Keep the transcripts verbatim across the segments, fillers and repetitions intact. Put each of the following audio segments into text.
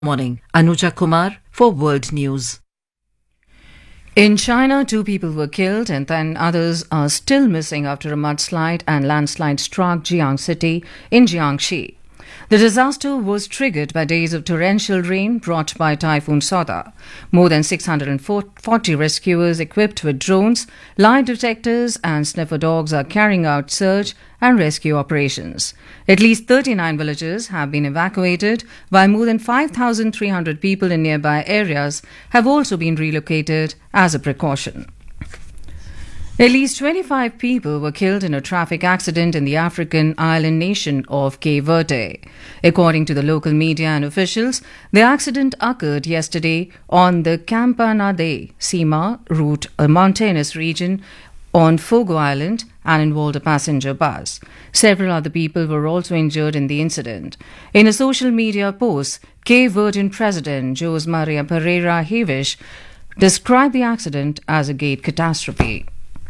Morning. Anuja Kumar for World News. In China, two people were killed and ten others are still missing after a mudslide and landslide struck Jiang City in Jiangxi. The disaster was triggered by days of torrential rain brought by Typhoon Soda. More than six hundred forty rescuers equipped with drones, lie detectors and sniffer dogs are carrying out search and rescue operations. At least thirty-nine villages have been evacuated, while more than five thousand three hundred people in nearby areas have also been relocated as a precaution. At least twenty-five people were killed in a traffic accident in the African island nation of Cape Verde. According to the local media and officials, the accident occurred yesterday on the Campanade Sima route, a mountainous region on Fogo Island, and involved a passenger bus. Several other people were also injured in the incident. In a social media post, Cape Verdean President Jose Maria Pereira Heves described the accident as a gate catastrophe.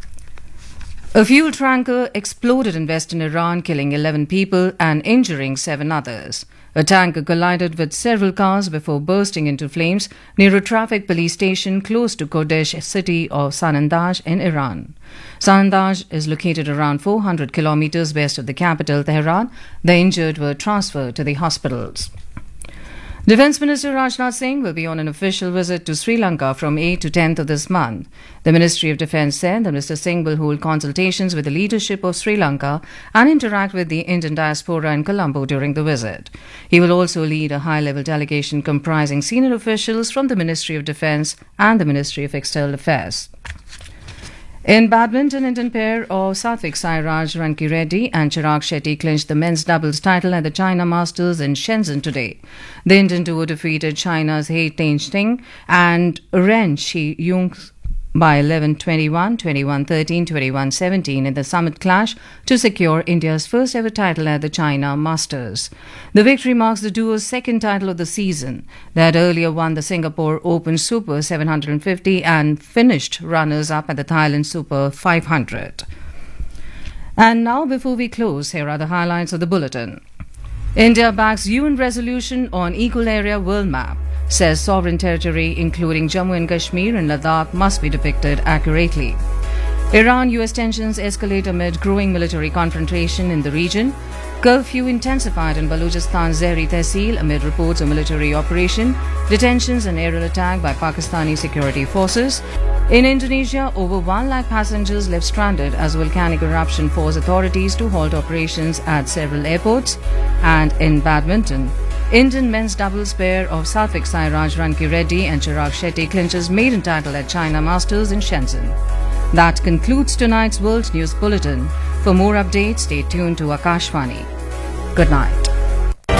A fuel tanker exploded in western Iran, killing eleven people and injuring seven others. A tanker collided with several cars before bursting into flames near a traffic police station close to Kurdish city of Sanandaj in Iran. Sanandaj is located around four hundred kilometers west of the capital, Tehran. The injured were transferred to the hospitals. Defence Minister Rajnath Singh will be on an official visit to Sri Lanka from eighth to tenth of this month. The Ministry of Defence said that Mister Singh will hold consultations with the leadership of Sri Lanka and interact with the Indian diaspora in Colombo during the visit. He will also lead a high-level delegation comprising senior officials from the Ministry of Defence and the Ministry of External Affairs. In badminton, Indian pair of Satvik Sairaj Rankireddy and Chirag Shetty clinched the men's doubles title at the China Masters in Shenzhen today. The Indian duo defeated China's He Tianxing and Ren Shi-yung by eleven twenty-one, twenty-one thirteen, twenty-one seventeen in the summit clash to secure India's first ever title at the China Masters. The victory marks the duo's second title of the season. They had earlier won the Singapore Open Super seven hundred fifty and finished runners-up at the Thailand Super five hundred. And now, before we close, here are the highlights of the bulletin. India backs U N resolution on Equal Area World Map. Says sovereign territory, including Jammu and Kashmir and Ladakh, must be depicted accurately. Iran-U S tensions escalate amid growing military confrontation in the region. Curfew intensified in Balochistan Zehri Tehsil amid reports of military operation. Detentions and aerial attack by Pakistani security forces. In Indonesia, over one lakh passengers left stranded as volcanic eruption forced authorities to halt operations at several airports. And in badminton, Indian men's doubles pair of Satvik Sairaj Rankireddy and Chirag Shetty clinches maiden title at China Masters in Shenzhen. That concludes tonight's World News Bulletin. For more updates, stay tuned to Akashvani. Good night.